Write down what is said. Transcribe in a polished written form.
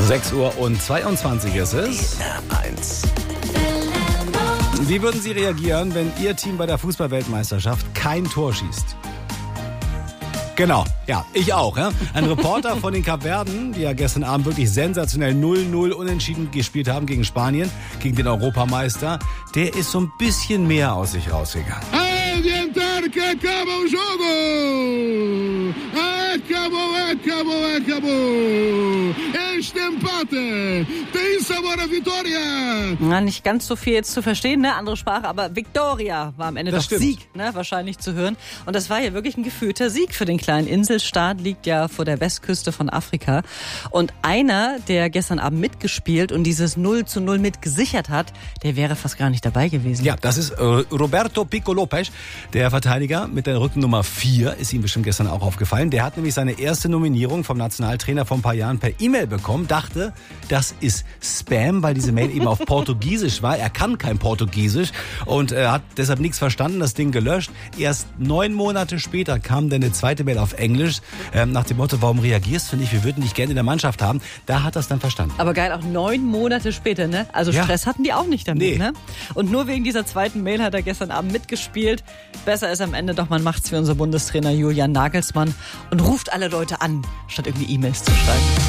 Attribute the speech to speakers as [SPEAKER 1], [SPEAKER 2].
[SPEAKER 1] 6:22 ist es.
[SPEAKER 2] R1.
[SPEAKER 1] Wie würden Sie reagieren, wenn Ihr Team bei der Fußball-Weltmeisterschaft kein Tor schießt? Genau, ja, ich auch. Ja? Ein Reporter von den Kapverden, die ja gestern Abend wirklich sensationell 0-0 unentschieden gespielt haben gegen Spanien, gegen den Europameister, der ist so ein bisschen mehr aus sich rausgegangen.
[SPEAKER 3] Adiantar que acaba o jogo! Acabou! Este empate tem sabor a vitória!
[SPEAKER 4] Na, nicht ganz so viel jetzt zu verstehen, ne? Andere Sprache, aber Victoria war am Ende
[SPEAKER 1] Das
[SPEAKER 4] doch
[SPEAKER 1] stimmt.
[SPEAKER 4] Sieg, ne? Wahrscheinlich zu hören. Und das war ja wirklich ein gefühlter Sieg für den kleinen Inselstaat, liegt ja vor der Westküste von Afrika. Und einer, der gestern Abend mitgespielt und dieses 0:0 mitgesichert hat, der wäre fast gar nicht dabei gewesen.
[SPEAKER 1] Ja, das ist Roberto Pico Lopes, der Verteidiger mit der Rückennummer 4, ist ihm bestimmt gestern auch aufgefallen. Der hat nämlich seine erste Nominierung vom Nationaltrainer vor ein paar Jahren per E-Mail bekommen, dachte, das ist Spam, weil diese Mail eben auf Portugiesisch war. Er kann kein Portugiesisch und hat deshalb nichts verstanden, das Ding gelöscht. Erst 9 Monate später kam dann eine zweite Mail auf Englisch, nach dem Motto, warum reagierst du nicht, wir würden dich gerne in der Mannschaft haben. Da hat er es dann verstanden.
[SPEAKER 4] Aber geil, auch 9 Monate später, ne? Also
[SPEAKER 1] Ja.
[SPEAKER 4] Stress hatten die auch nicht damit,
[SPEAKER 1] Nee.
[SPEAKER 4] ne? Und nur wegen dieser zweiten Mail hat er gestern Abend mitgespielt. Besser ist am Ende doch, man macht's wie unser Bundestrainer Julian Nagelsmann und ruft alle Leute an, statt irgendwie E-Mails zu schreiben.